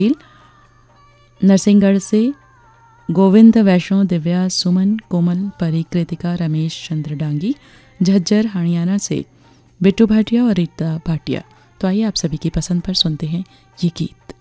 नरसिंहगढ़ से गोविंद, वैष्णो, दिव्या, सुमन, कोमल, परी, कृतिका, रमेश चंद्र डांगी, झज्जर हरियाणा से बिट्टू भाटिया और रीता भाटिया। तो आइए आप सभी की पसंद पर सुनते हैं ये गीत।